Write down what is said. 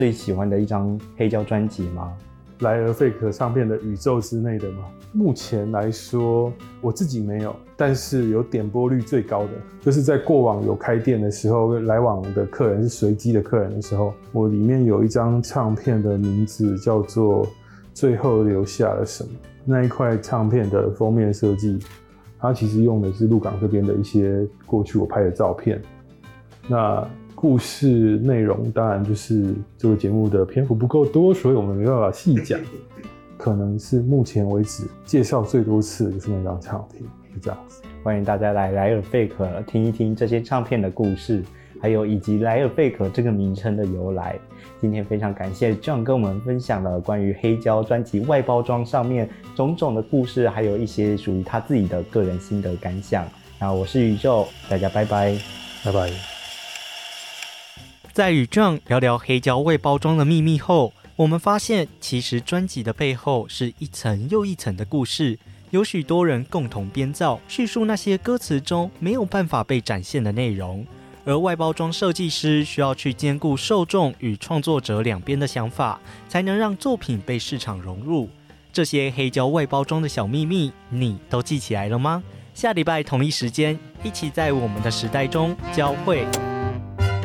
最喜欢的一张黑胶专辑吗？ 莱尔费克唱片的宇宙之内的吗？目前来说，我自己没有，但是有点播率最高的，就是在过往有开店的时候，来往的客人是随机的客人的时候，我里面有一张唱片的名字叫做《最后留下了什么》。那一块唱片的封面设计，它其实用的是鹿港这边的一些过去我拍的照片。那故事内容当然就是这个节目的篇幅不够多，所以我们没办法细讲。可能是目前为止介绍最多次的就是那张唱片，是这样子。 欢迎大家来莱尔费克听一听这些唱片的故事，还有以及莱尔费克这个名称的由来。今天非常感谢 John 跟我们分享了关于黑胶专辑外包装上面种种的故事，还有一些属于他自己的个人心得感想。那我是宇宙，大家拜拜， 拜拜。 在与 John 聊聊黑胶外包装的秘密后，我们发现其实专辑的背后是一层又一层的故事，有许多人共同编造叙述那些歌词中没有办法被展现的内容，而外包装设计师需要去兼顾受众与创作者两边的想法，才能让作品被市场融入。这些黑胶外包装的小秘密你都记起来了吗？下礼拜同一时间一起在我们的时代中交汇。